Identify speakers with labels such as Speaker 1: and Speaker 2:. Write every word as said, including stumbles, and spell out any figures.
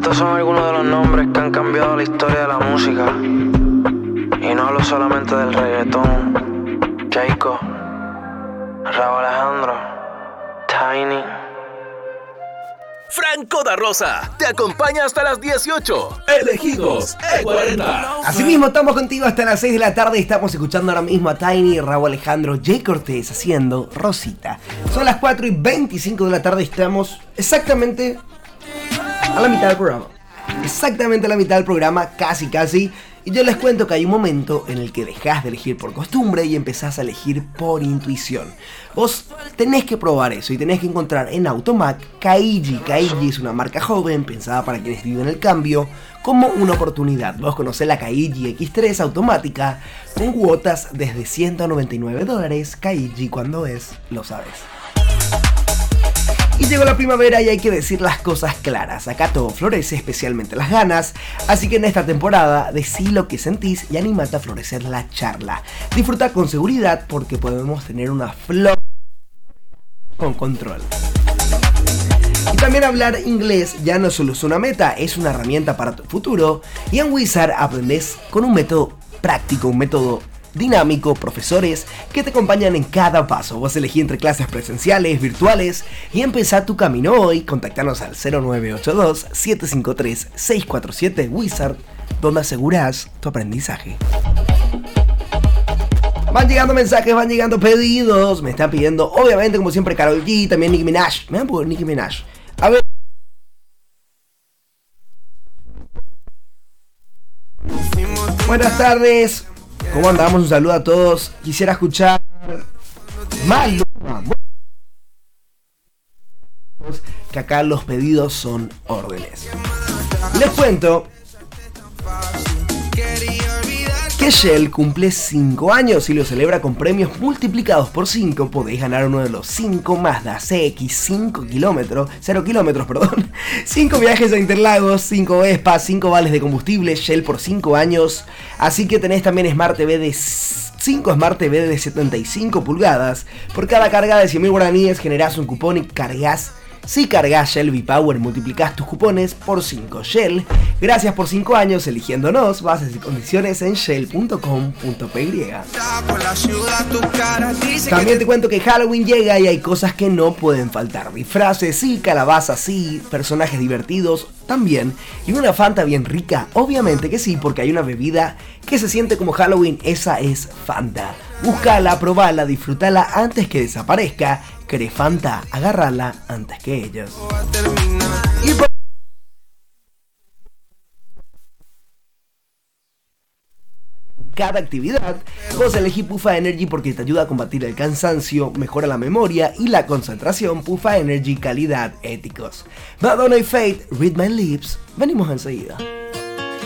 Speaker 1: Estos son algunos de los nombres que han cambiado la historia de la música. Y no hablo solamente del reggaetón. Jayco, Rauw Alejandro, Tiny.
Speaker 2: Franco Da Rosa te acompaña hasta las dieciocho. Elegidos E cuarenta.
Speaker 3: Asimismo, estamos contigo hasta las seis de la tarde. Estamos escuchando ahora mismo a Tiny, Rauw Alejandro, Jay Cortés haciendo Rosita. Son las cuatro y veinticinco de la tarde. Estamos exactamente a la mitad del programa. Exactamente a la mitad del programa, casi casi. Y yo les cuento que hay un momento en el que dejás de elegir por costumbre y empezás a elegir por intuición. Vos tenés que probar eso y tenés que encontrar en Automac Kaiji. Kaiji es una marca joven pensada para quienes viven el cambio como una oportunidad. Vos conocés la Kaiji equis tres automática con cuotas desde ciento noventa y nueve dólares. Kaiji, cuando es, lo sabes. Y llegó la primavera y hay que decir las cosas claras. Acá todo florece, especialmente las ganas. Así que en esta temporada decí lo que sentís y animate a florecer la charla. Disfruta con seguridad porque podemos tener una flor con control. Y también hablar inglés ya no solo es una meta, es una herramienta para tu futuro. Y en Wizard aprendés con un método práctico, un método dinámico, profesores que te acompañan en cada paso. Vos elegí entre clases presenciales, virtuales y empezá tu camino hoy. Contactanos al cero nueve ocho dos, siete cinco tres, seis cuatro siete Wizard, donde asegurás tu aprendizaje. Van llegando mensajes, van llegando pedidos. Me están pidiendo, obviamente, como siempre, Karol G, también Nicki Minaj. Me dan por Nicki Minaj. A ver. Buenas tardes. ¿Cómo andamos? Un saludo a todos. Quisiera escuchar Maluma. Que acá los pedidos son órdenes. Les cuento que Shell cumple cinco años y lo celebra con premios multiplicados por cinco. Podéis ganar uno de los cinco Mazda C X cinco kilómetros, cero kilómetros, perdón. cinco viajes a Interlagos, cinco Vespa, cinco vales de combustible, Shell por cinco años. Así que tenés también Smart T V de cinco Smart T V de setenta y cinco pulgadas. Por cada carga de cien mil guaraníes generás un cupón y cargas. Si cargas Shell V-Power, multiplicás tus cupones por cinco. Shell, gracias por cinco años eligiéndonos. Bases y condiciones en shell punto com punto p y. También te cuento que Halloween llega y hay cosas que no pueden faltar. Disfraces sí, calabazas sí, personajes divertidos también. Y una Fanta bien rica, obviamente que sí, porque hay una bebida que se siente como Halloween. Esa es Fanta. Búscala, probala, disfrútala antes que desaparezca. ¿Querés Fanta? Agárrala antes que ellos. Y por... cada actividad, vos elegí Puffa Energy porque te ayuda a combatir el cansancio, mejora la memoria y la concentración. Puffa Energy, calidad, éticos. Madonna y Fate, Read My Lips. Venimos enseguida.